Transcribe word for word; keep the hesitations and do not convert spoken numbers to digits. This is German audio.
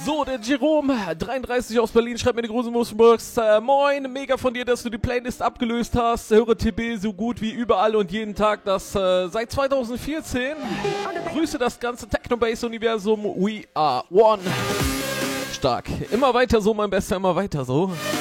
So, der Jerome, dreiunddreißig aus Berlin, schreibt mir eine große Musenbox. Äh, moin, mega von dir, dass du die Playlist abgelöst hast. Höre T B so gut wie überall und jeden Tag. Das äh, seit zweitausendvierzehn. Grüße das ganze Technobase-Universum. We are one. Stark. Immer weiter so, mein Bester, immer weiter so.